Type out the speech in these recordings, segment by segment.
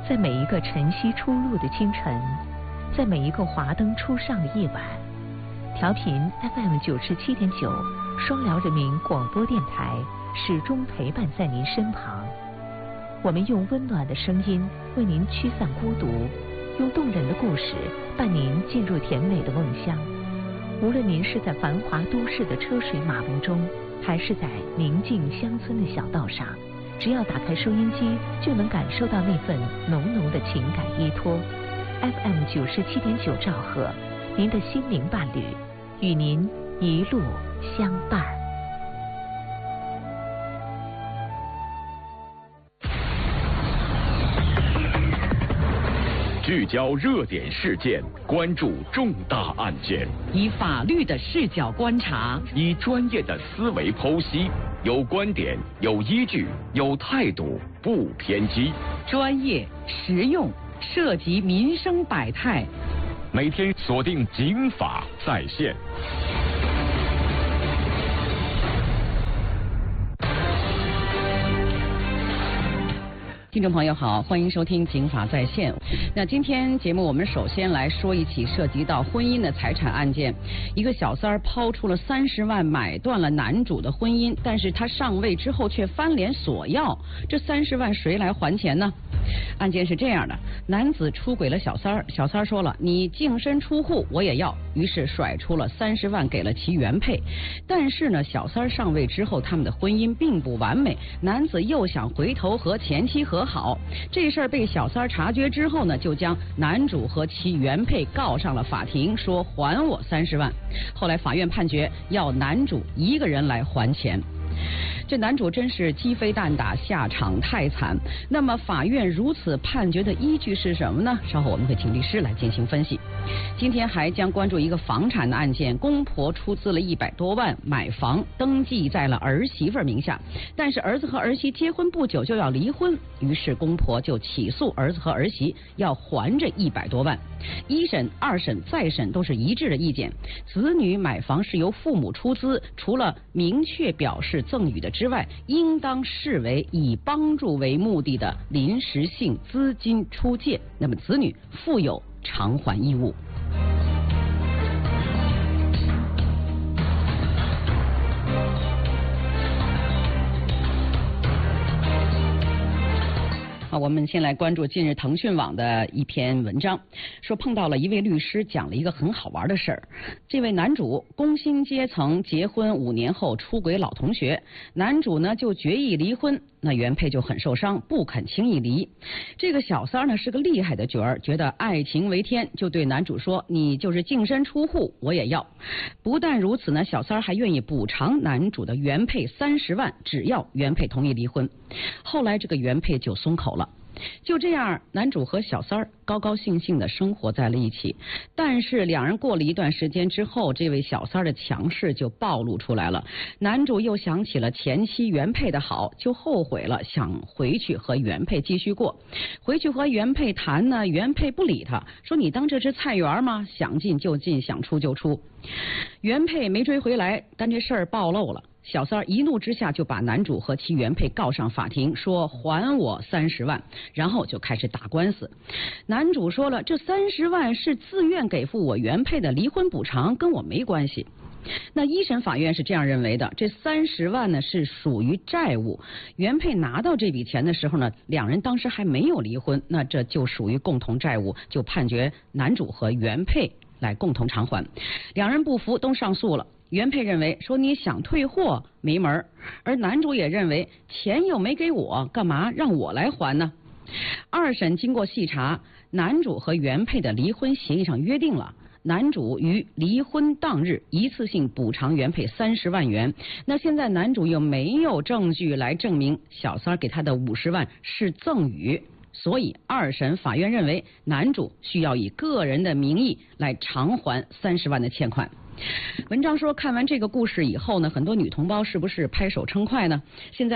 在每一个晨曦初露的清晨，在每一个华灯初上的夜晚，调频 FM 97.9双辽人民广播电台始终陪伴在您身旁。我们用温暖的声音为您驱散孤独，用动人的故事伴您进入甜美的梦乡。无论您是在繁华都市的车水马龙中，还是在宁静乡村的小道上，只要打开收音机，就能感受到那份浓浓的情感依托。FM 97.9兆赫，您的心灵伴侣，与您一路相伴。 聚焦热点事件，关注重大案件， 以法律的视角观察， 以专业的思维剖析，有观点，有依据，有态度，不偏激， 专业实用，涉及民生百态。 每天锁定警法在线。 听众朋友好，欢迎收听警法在线。那今天节目我们首先来说一起涉及到婚姻的财产案件。一个小三儿抛出了30万买断了男主的婚姻，但是他上位之后却翻脸索要，这30万谁来还钱呢？案件是这样的，男子出轨了小三儿，小三儿说了你净身出户我也要，于是甩出了30万给了其原配。但是呢，小三儿上位之后他们的婚姻并不完美，男子又想回头和前妻和好，这事儿被小三儿察觉之后呢，就将男主和其原配告上了法庭，说还我30万。后来法院判决要男主一个人来还钱。这男主真是鸡飞蛋打，下场太惨。那么法院如此判决的依据是什么呢？稍后我们会请律师来进行分析。今天还将关注一个房产的案件，公婆出资了100多万买房，登记在了儿媳妇名下，但是儿子和儿媳结婚不久就要离婚，于是公婆就起诉儿子和儿媳要还这100多万。一审、二审、再审都是一致的意见，子女买房是由父母出资，除了明确表示赠与的之外，应当视为以帮助为目的的临时性资金出借，那么子女负有偿还义务。我们先来关注近日腾讯网的一篇文章，说碰到了一位律师讲了一个很好玩的事儿。这位男主工薪阶层，结婚5年后出轨老同学，男主呢就决意离婚，那原配就很受伤，不肯轻易离。这个小三呢是个厉害的角儿，觉得爱情为天，就对男主说你就是净身出户我也要。不但如此呢，小三还愿意补偿男主的原配30万，只要原配同意离婚。后来这个原配就松口了。就这样，男主和小三儿高高兴兴地生活在了一起。但是两人过了一段时间之后，这位小三儿的强势就暴露出来了。男主又想起了前妻原配的好，就后悔了，想回去和原配继续过。回去和原配谈呢，原配不理他，说你当这是菜园吗？想进就进，想出就出。原配没追回来，但这事儿暴露了。小三儿一怒之下就把男主和其原配告上法庭，说还我30万，然后就开始打官司。男主说了，这30万是自愿给付我原配的离婚补偿，跟我没关系。那一审法院是这样认为的，这30万呢是属于债务，原配拿到这笔钱的时候呢，两人当时还没有离婚，那这就属于共同债务，就判决男主和原配来共同偿还。两人不服，都上诉了。原配认为说你想退货没门儿，而男主也认为钱又没给我，干嘛让我来还呢？二审经过细查，男主和原配的离婚协议上约定了，男主于离婚当日一次性补偿原配30万元。那现在男主又没有证据来证明小三给他的50万是赠与，所以二审法院认为男主需要以个人的名义来偿还30万的欠款。文章说，看完这个故事以后呢，很多女同胞是不是拍手称快呢？现在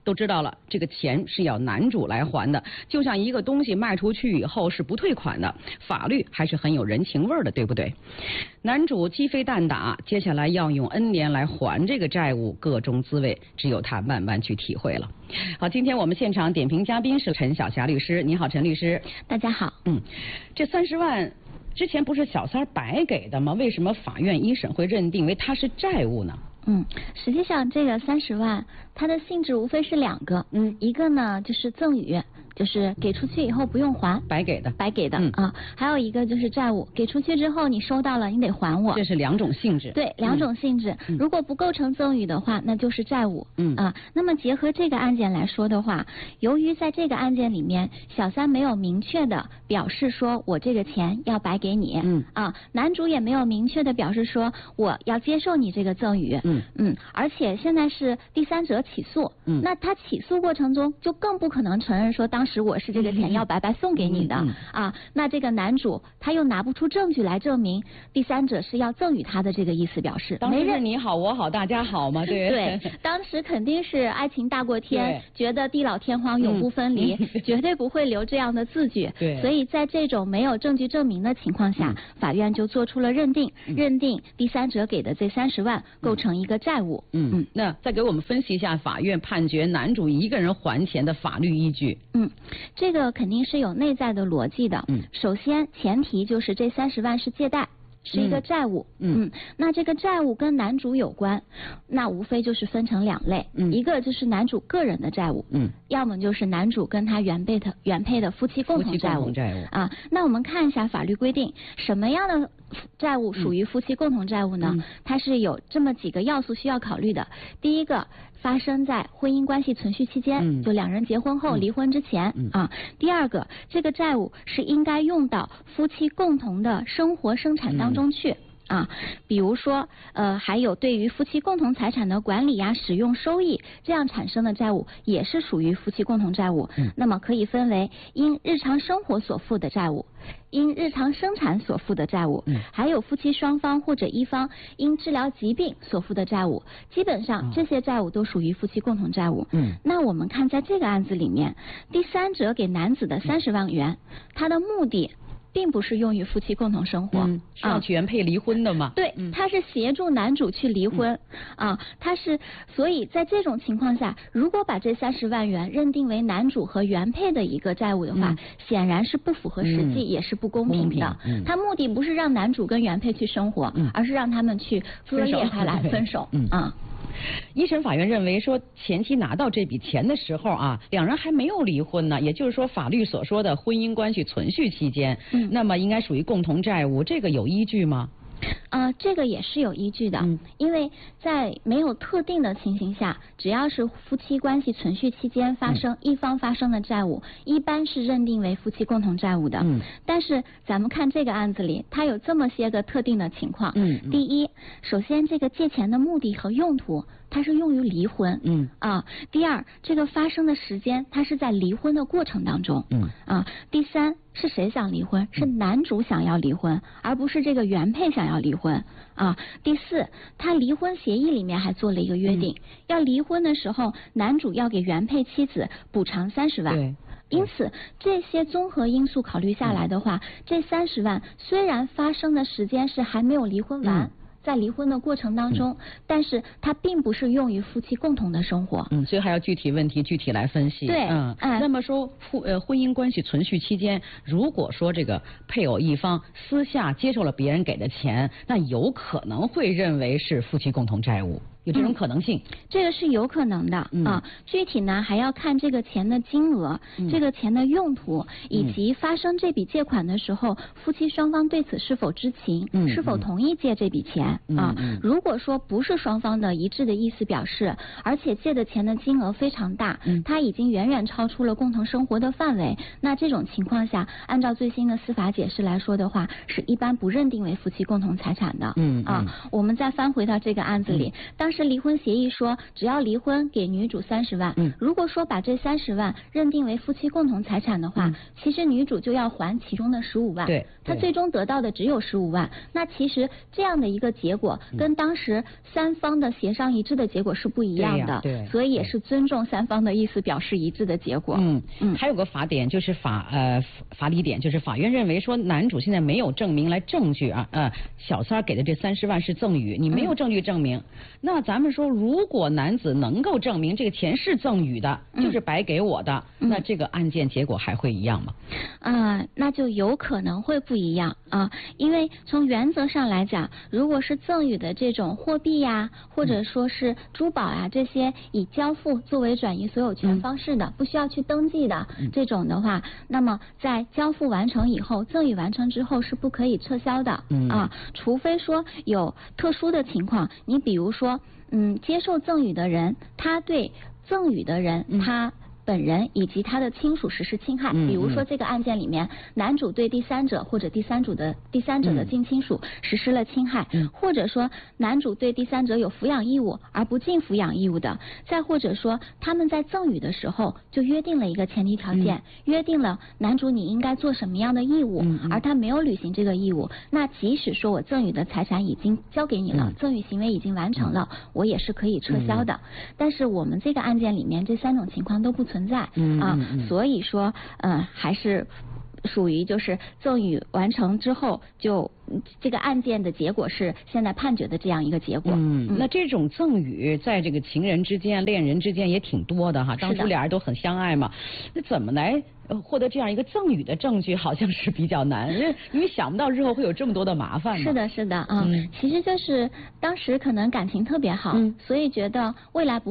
都知道了，这个钱是要男主来还的，就像一个东西卖出去以后是不退款的，法律还是很有人情味的，对不对？男主鸡飞蛋打，接下来要用 N 年来还这个债务，各种滋味只有他慢慢去体会了。好，今天我们现场点评嘉宾是陈晓霞律师，你好，陈律师。 大家好。 这30万之前不是小三白给的吗？为什么法院一审会认定为他是债务呢？ 实际上这个30万，它的性质无非是2个，一个呢就是赠与，就是给出去以后不用还， 白给的还有一个就是债务，给出去之后你收到了，你得还我。 这是2种性质。 对，2种性质。如果不构成赠与的话，那就是债务。那么结合这个案件来说的话，由于在这个案件里面，小三没有明确的表示说我这个钱要白给你，男主也没有明确的表示说我要接受你这个赠与，而且现在是第三者起诉，那他起诉过程中就更不可能承认说当时我是这个钱要白白送给你的，那这个男主他又拿不出证据来证明第三者是要赠与他的这个意思表示。 当时是你好我好大家好嘛， 对，当时肯定是爱情大过天，觉得地老天荒永不分离，绝对不会留这样的字据。所以在这种没有证据证明的情况下，法院就做出了认定，认定第三者给的这30万构成一个债务。 那再给我们分析一下法院判决男主一个人还钱的法律依据。 这个肯定是有内在的逻辑的。首先前提就是这30万是借贷，是一个债务。那这个债务跟男主有关，那无非就是分成2类，一个就是男主个人的债务，要么就是男主跟他原配的夫妻共同债务。那我们看一下法律规定，什么样的债务属于夫妻共同债务呢？它是有这么几个要素需要考虑的。第一个，发生在婚姻关系存续期间，就2人结婚后离婚之前。第二个，这个债务是应该用到夫妻共同的生活生产当中去。比如说还有对于夫妻共同财产的管理使用收益这样产生的债务也是属于夫妻共同债务。那么可以分为因日常生活所负的债务，因日常生产所负的债务，还有夫妻双方或者一方因治疗疾病所负的债务。基本上这些债务都属于夫妻共同债务。那我们看在这个案子里面，第三者给男子的30万元，他的目的并不是用于夫妻共同生活， 是要去原配离婚的吗？ 对，他是协助男主去离婚，所以在这种情况下，如果把这30万元认定为男主和原配的一个债务的话，显然是不符合实际，也是不公平的。他目的不是让男主跟原配去生活，而是让他们去割裂开来分手。 一审法院认为说，前妻拿到这笔钱的时候2人还没有离婚呢，也就是说法律所说的婚姻关系存续期间，那么应该属于共同债务，这个有依据吗？ 这个也是有依据的，因为在没有特定的情形下，只要是夫妻关系存续期间发生一方发生的债务，一般是认定为夫妻共同债务的。但是咱们看这个案子里，它有这么些个特定的情况。第一，首先这个借钱的目的和用途，它是用于离婚。第二，这个发生的时间，它是在离婚的过程当中。第三，是谁想离婚？是男主想要离婚，而不是这个原配想要离婚。第四，他离婚协议里面还做了一个约定，要离婚的时候，男主要给原配妻子补偿30万。因此，这些综合因素考虑下来的话，这30万虽然发生的时间是还没有离婚完。在离婚的过程当中，但是它并不是用于夫妻共同的生活。 所以还要具体问题具体来分析。 对， 那么说婚姻关系存续期间，如果说这个配偶一方私下接受了别人给的钱，那有可能会认为是夫妻共同债务。有这种可能性， 这个是有可能的具体呢还要看这个钱的金额，这个钱的用途，以及发生这笔借款的时候，夫妻双方对此是否知情，是否同意借这笔钱如果说不是双方的一致的意思表示，而且借的钱的金额非常大，它已经远远超出了共同生活的范围，那这种情况下，按照最新的司法解释来说的话，是一般不认定为夫妻共同财产的。我们再翻回到这个案子里，当时离婚协议说只要离婚给女主30万，如果说把这30万认定为夫妻共同财产的话，其实女主就要还其中的15万， 对， 她最终得到的只有15万。那其实这样的一个结果跟当时3方的协商一致的结果是不一样的， 对， 所以也是尊重3方的意思，表示一致的结果。 还有个法典就是法理点，就是法院认为说男主现在没有证明来证据小三给的这30万是赠与，你没有证据证明。那咱们说，如果男子能够证明这个钱是赠与的，就是白给我的，那这个案件结果还会一样吗？ 那就有可能会不一样啊，因为从原则上来讲，如果是赠与的这种货币呀，或者说是珠宝啊，这些以交付作为转移所有权方式的，不需要去登记的这种的话，那么在交付完成以后，赠与完成之后是不可以撤销的除非说有特殊的情况，你比如说接受赠与的人他对赠与的人他本人以及他的亲属实施侵害，比如说这个案件里面，男主对第三者或者第三者的近亲属实施了侵害，或者说男主对第三者有抚养义务而不尽抚养义务的，再或者说他们在赠与的时候就约定了一个前提条件，约定了男主你应该做什么样的义务，而他没有履行这个义务，那即使说我赠与的财产已经交给你了，赠与行为已经完成了，我也是可以撤销的。但是我们这个案件里面这3种情况都不存在所以说还是属于就是赠与完成之后就这个案件的结果是现在判决的这样一个结果。 那这种赠与在这个情人之间、恋人之间也挺多的哈，当初俩人都很相爱嘛，那怎么来获得这样一个赠与的证据，好像是比较难，因为想不到日后会有这么多的麻烦嘛。 是的其实就是当时可能感情特别好，所以觉得未来不